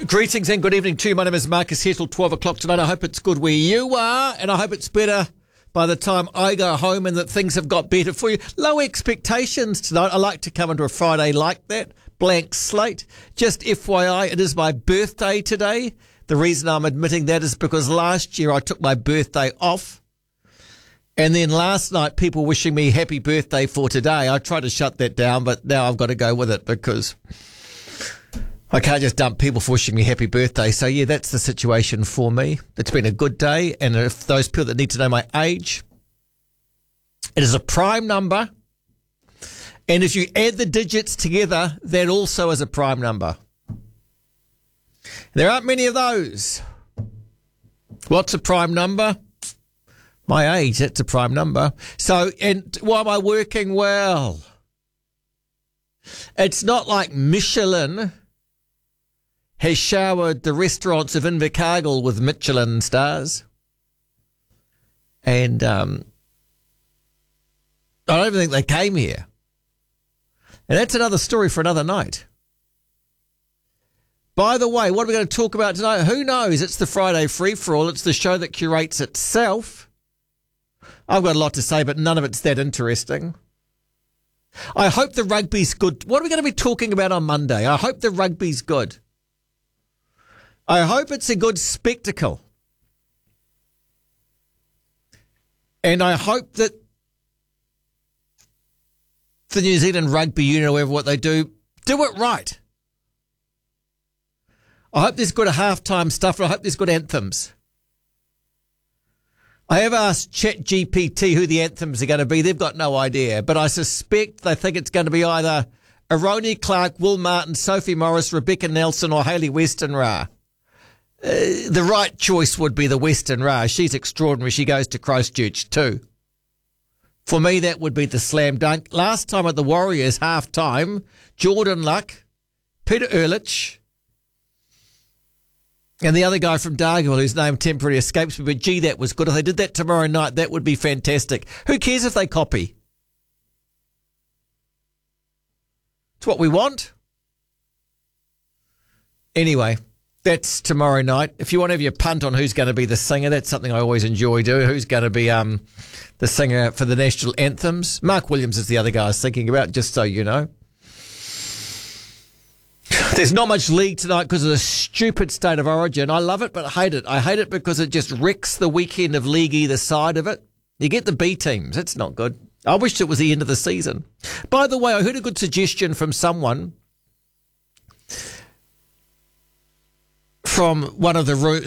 Greetings and good evening to you. My name is Marcus here till 12 o'clock tonight. I hope it's good where you are, and I hope it's better by the time I go home and that things have got better for you. Low expectations tonight. I like to come into a Friday like that. Blank slate. Just FYI, it is my birthday today. The reason I'm admitting that is because last year I took my birthday off. And then last night, people wishing me happy birthday for today. I tried to shut that down, but now I've got to go with it because I can't just dump people for wishing me happy birthday. So, yeah, that's the situation for me. It's been a good day. And if those people that need to know my age, it is a prime number. And if you add the digits together, that also is a prime number. There aren't many of those. What's a prime number? My age, that's a prime number. So, and why am I working well? It's not like Michelin has showered the restaurants of Invercargill with Michelin stars. And I don't even think they came here. And that's another story for another night. By the way, what are we going to talk about tonight? Who knows? It's the Friday Free-for-All. It's the show that curates itself. I've got a lot to say, but none of it's that interesting. I hope the rugby's good. What are we going to be talking about on Monday? I hope the rugby's good. I hope it's a good spectacle. And I hope that the New Zealand Rugby Union, or whatever what they do it right. I hope there's good halftime stuff, and I hope there's good anthems. I have asked ChatGPT who the anthems are going to be. They've got no idea, but I suspect they think it's going to be either Aroni Clark, Will Martin, Sophie Morris, Rebecca Nelson, or Hayley Weston-Ra. The right choice would be the Weston-Ra. She's extraordinary. She goes to Christchurch too. For me, that would be the slam dunk. Last time at the Warriors half-time, Jordan Luck, Peter Ehrlich, and the other guy from Dargaville, whose name temporarily escapes me, but gee, that was good. If they did that tomorrow night, that would be fantastic. Who cares if they copy? It's what we want. Anyway, that's tomorrow night. If you want to have your punt on who's going to be the singer, that's something I always enjoy doing. Who's going to be the singer for the national anthems? Mark Williams is the other guy I was thinking about, just so you know. There's not much league tonight because of the stupid state of origin. I love it, but I hate it. I hate it because it just wrecks the weekend of league either side of it. You get the B teams. It's not good. I wished it was the end of the season. By the way, I heard a good suggestion from someone from one of the